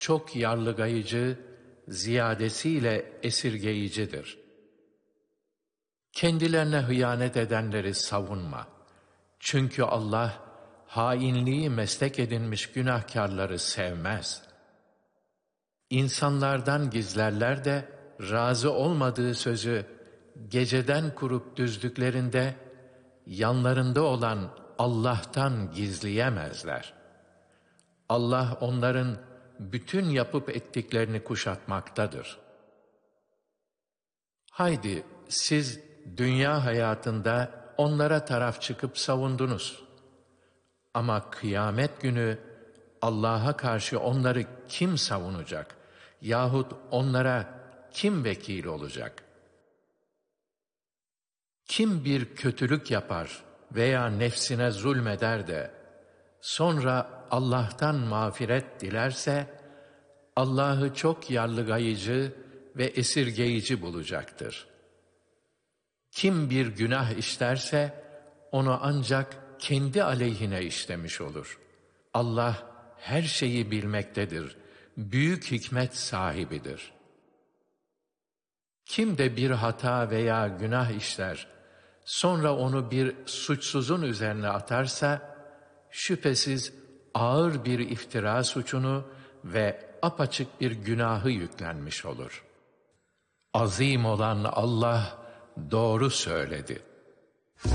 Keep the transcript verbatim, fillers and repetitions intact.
çok yarlıgayıcı, ziyadesiyle esirgeyicidir. Kendilerine hıyanet edenleri savunma. Çünkü Allah, hainliği meslek edinmiş günahkarları sevmez. İnsanlardan gizlerler de, razı olmadığı sözü geceden kurup düzdüklerinde, yanlarında olan Allah'tan gizleyemezler. Allah onların bütün yapıp ettiklerini kuşatmaktadır. Haydi siz dünya hayatında onlara taraf çıkıp savundunuz. Ama kıyamet günü Allah'a karşı onları kim savunacak? Yahut onlara kim vekil olacak? Kim bir kötülük yapar veya nefsine zulmeder de sonra Allah'tan mağfiret dilerse, Allah'ı çok yarlıgayıcı ve esirgeyici bulacaktır. Kim bir günah işlerse, onu ancak kendi aleyhine işlemiş olur. Allah her şeyi bilmektedir, büyük hikmet sahibidir. Kim de bir hata veya günah işler, sonra onu bir suçsuzun üzerine atarsa, şüphesiz ağır bir iftira suçunu ve apaçık bir günahı yüklenmiş olur. Azim olan Allah doğru söyledi.